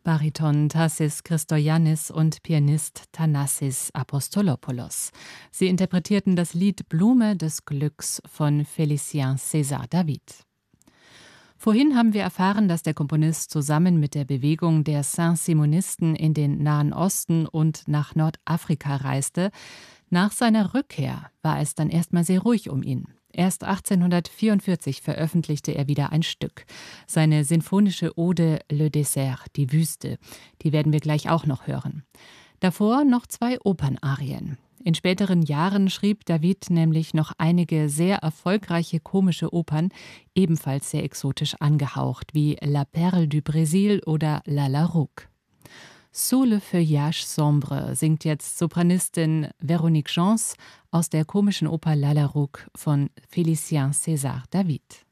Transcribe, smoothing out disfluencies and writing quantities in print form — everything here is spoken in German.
Bariton Tassis Christoyannis und Pianist Thanassis Apostolopoulos. Sie interpretierten das Lied Blume des Glücks von Félicien César David. Vorhin haben wir erfahren, dass der Komponist zusammen mit der Bewegung der Saint-Simonisten in den Nahen Osten und nach Nordafrika reiste. Nach seiner Rückkehr war es dann erstmal sehr ruhig um ihn. Erst 1844 veröffentlichte er wieder ein Stück. Seine sinfonische Ode Le Désert, die Wüste. Die werden wir gleich auch noch hören. Davor noch 2 Opernarien. In späteren Jahren schrieb David nämlich noch einige sehr erfolgreiche komische Opern, ebenfalls sehr exotisch angehaucht, wie La Perle du Brésil oder La Larouque. Sous le feuillage sombre singt jetzt Sopranistin Véronique Gens aus der komischen Oper La Larouque von Félicien César David.